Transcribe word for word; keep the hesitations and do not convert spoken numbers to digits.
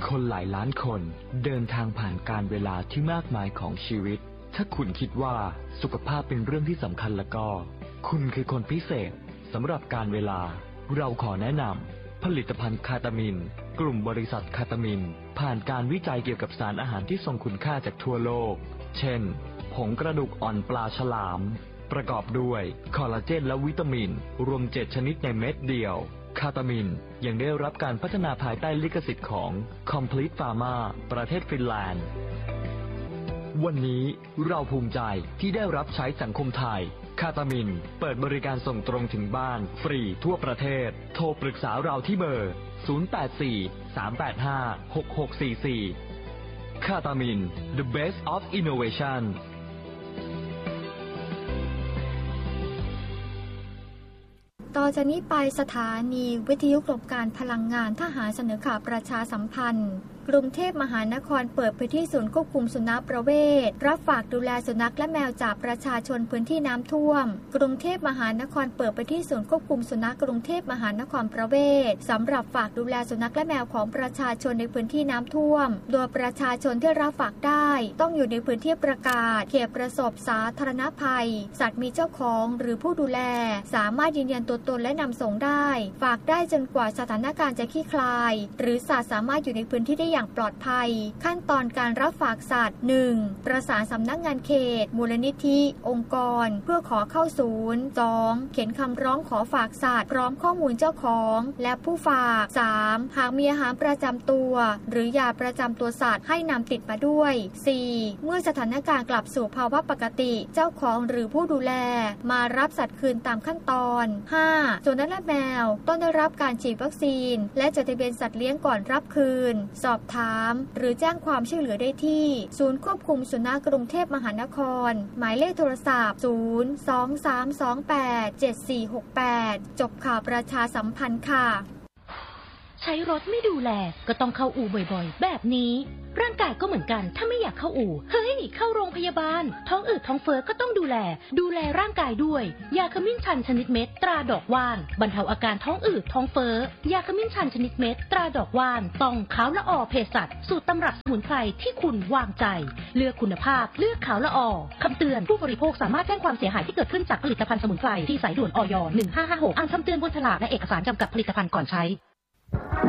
คนหลายล้านคนเดินทางผ่านการเวลาที่มากมายของชีวิตถ้าคุณคิดว่าสุขภาพเป็นเรื่องที่สำคัญแล้วก็คุณคือคนพิเศษสำหรับการเวลาเราขอแนะนำผลิตภัณฑ์คาตามินกลุ่มบริษัทคาตามินผ่านการวิจัยเกี่ยวกับสารอาหารที่ทรงคุณค่าจากทั่วโลกเช่นผงกระดูกอ่อนปลาฉลามประกอบด้วยคอลลาเจนและวิตามินรวมเจ็ดชนิดในเม็ดเดียวคาตามินยังได้รับการพัฒนาภายใต้ลิขสิทธิ์ของ Complete Pharma ประเทศฟินแลนด์วันนี้เราภูมิใจที่ได้รับใช้สังคมไทยคาตามินเปิดบริการส่งตรงถึงบ้านฟรีทั่วประเทศโทรปรึกษาเราที่เบอร์ศูนย์ แปด สี่ สาม แปด ห้า หก หก สี่ สี่คาตามิน The Best of Innovation ต่อจากนี้ไปสถานีวิทยุกรมการพลังงานทหารเสนอข่าวประชาสัมพันธ์กรุงเทพมหานครเปิดพื้นที่ศูนย์ควบคุมสุนัขประเวศรับฝากดูแลสุนัขและแมวจากประชาชนพื้นที่น้ำท่วมกรุงเทพมหานครเปิดพื้นที่ศูนย์ควบคุมสุนัขกรุงเทพมหานครประเวศสำหรับฝากดูแลสุนัขและแมวของประชาชนในพื้นที่น้ำท่วมโดยประชาชนที่รับฝากได้ต้องอยู่ในพื้นที่ประกาศเขตประสบสาธารณภัยสัตว์มีเจ้าของหรือผู้ดูแลสามารถยืนยันตัวตนและนำส่งได้ฝากได้จนกว่าสถานการณ์จะคลี่คลายหรือสัตว์สามารถอยู่ในพื้นที่ได้อย่างปลอดภัยขั้นตอนการรับฝากสัตว์ หนึ่ง ประสานสำนักงานเขตมูลนิธิองค์กรเพื่อขอเข้าศูนย์ สอง เขียนคำร้องขอฝากสัตว์พร้อมข้อมูลเจ้าของและผู้ฝาก สาม หากมีอาหารประจำตัวหรือยาประจำตัวสัตว์ให้นำติดมาด้วย สี่ เมื่อสถานการณ์กลับสู่ภาวะปกติเจ้าของหรือผู้ดูแลมารับสัตว์คืนตามขั้นตอน ห้า สุนัขและแมวต้องได้รับการฉีดวัคซีนและจดทะเบียนสัตว์เลี้ยงก่อนรับคืนสอบถามหรือแจ้งความช่วยเหลือได้ที่ศูนย์ควบคุมสุนัขกรุงเทพมหานครหมายเลขโทรศัพท์ศูนย์ สอง สาม สอง แปด เจ็ด สี่ หก แปดจบข่าวประชาสัมพันธ์ค่ะใช้รถไม่ดูแลก็ต้องเข้าอู่บ่อยๆแบบนี้ร่างกายก็เหมือนกันถ้าไม่อยากเข้าอู่เฮ้ยเข้าโรงพยาบาลท้องอืดท้องเฟ้อก็ต้องดูแลดูแลร่างกายด้วยยาขมิ้นชันชนิดเม็ดตราดอกว่านบรรเทาอาการท้องอืดท้องเฟ้อยาขมิ้นชันชนิดเม็ดตราดอกว่านต้องขาวละออเภสัชสูตรตำรับสมุนไพรที่คุณวางใจเลือกคุณภาพเลือกขาวละออคำเตือนผู้บริโภคสามารถแจ้งความเสียหายที่เกิดขึ้นจากผลิตภัณฑ์สมุนไพรที่สายด่วนอยหนึ่งห้าห้าหกอ่านคำเตือนบนฉลากและเอกสารจำกัดผลิตภัณฑ์ก่อนใช้